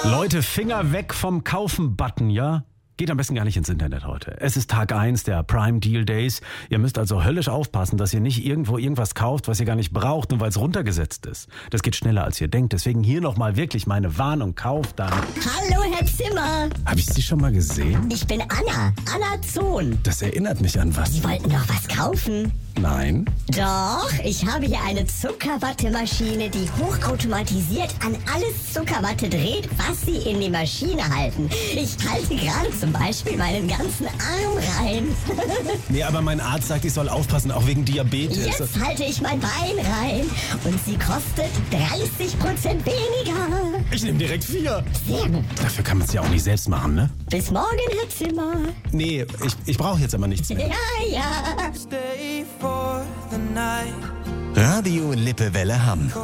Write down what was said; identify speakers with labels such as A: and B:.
A: Leute, Finger weg vom Kaufen-Button, ja? Geht am besten gar nicht ins Internet heute. Es ist Tag 1 der Prime Deal Days. Ihr müsst also höllisch aufpassen, dass ihr nicht irgendwo irgendwas kauft, was ihr gar nicht braucht, nur weil es runtergesetzt ist. Das geht schneller, als ihr denkt. Deswegen hier nochmal wirklich meine Warnung. Kauft dann.
B: Hallo, Herr Zimmer.
A: Habe ich Sie schon mal gesehen?
B: Ich bin Anna Zohn.
A: Das erinnert mich an was.
B: Sie wollten doch was kaufen?
A: Nein.
B: Doch, ich habe hier eine Zuckerwattemaschine, die hochautomatisiert an alles Zuckerwatte dreht, was Sie in die Maschine halten. Ich halte gerade zum Beispiel meinen ganzen Arm rein.
A: Nee, aber mein Arzt sagt, ich soll aufpassen, auch wegen Diabetes.
B: Jetzt halte ich mein Bein rein und sie kostet 30% weniger.
A: Ich nehme direkt 4.
B: Sehr gut.
A: Dafür kann man es ja auch nicht selbst machen, ne?
B: Bis morgen, Herr Zimmer.
A: Nee, ich brauche jetzt aber nichts mehr.
B: Ja.
C: Stay for the night.
D: Radio Lippewelle Hamm.